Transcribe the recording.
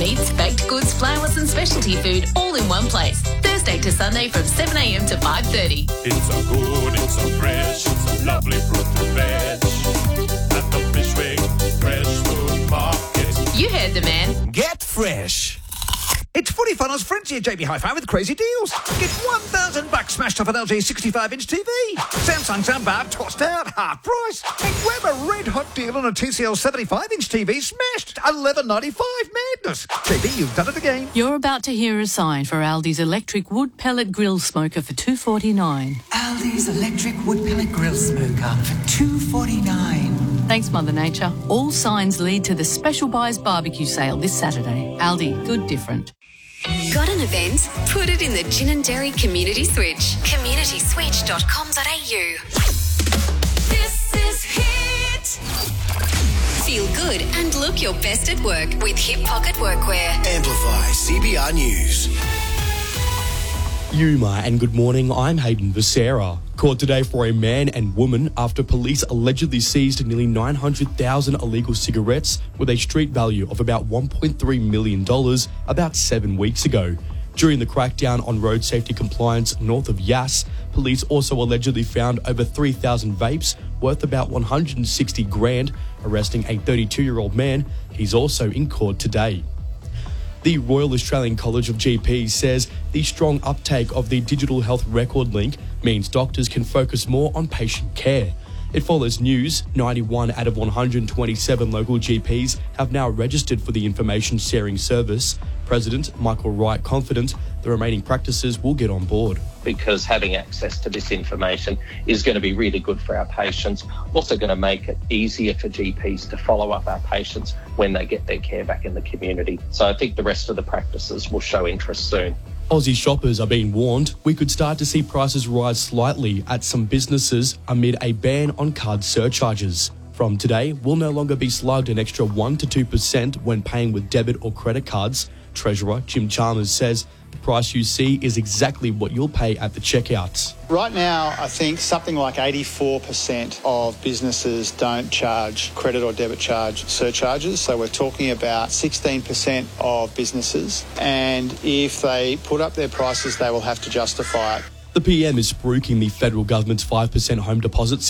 Meats, baked goods, flowers and specialty food all in one place. Thursday to Sunday from 7 a.m. to 5:30. It's so good, it's so fresh, it's so lovely fruit and veg. At the Fishwick Fresh Food Market. You heard the man. Get fresh. It's Footy Funnels Frenzy at JB Hi-Fi with crazy deals. Get $1,000 smashed off an LG 65-inch TV. Samsung soundbar tossed out, half price. And grab a red-hot deal on a TCL 75-inch TV smashed. $11.95 madness. JB, you've done it again. You're about to hear a sign for Aldi's electric wood pellet grill smoker for $2.49. Aldi's electric wood pellet grill smoker for $2.49. Thanks, Mother Nature. All signs lead to the Special Buys barbecue sale this Saturday. Aldi, good different. Got an event? Put it in the Gin and Dairy Community Switch. communityswitch.com.au. This is Hit. Feel good and look your best at work with Hip Pocket Workwear. Amplify CBR News. Yuma and good morning, I'm Hayden Becerra. Caught today for a man and woman after police allegedly seized nearly 900,000 illegal cigarettes with a street value of about $1.3 million about 7 weeks ago. During the crackdown on road safety compliance north of Yass, police also allegedly found over 3,000 vapes worth about 160 grand, arresting a 32-year-old man. He's also in court today. The Royal Australian College of GPs says the strong uptake of the digital health record link means doctors can focus more on patient care. It follows news 91 out of 127 local GPs have now registered for the information sharing service. President Michael Wright confident the remaining practices will get on board. Because having access to this information is going to be really good for our patients, also going to make it easier for GPs to follow up our patients when they get their care back in the community. So I think the rest of the practices will show interest soon. Aussie shoppers are being warned we could start to see prices rise slightly at some businesses amid a ban on card surcharges. From today, we'll no longer be slugged an extra 1 to 2% when paying with debit or credit cards. Treasurer Jim Chalmers says the price you see is exactly what you'll pay at the checkouts. Right now, I think something like 84% of businesses don't charge credit or debit charge surcharges. So we're talking about 16% of businesses. And if they put up their prices, they will have to justify it. The PM is spruiking the federal government's 5% home deposit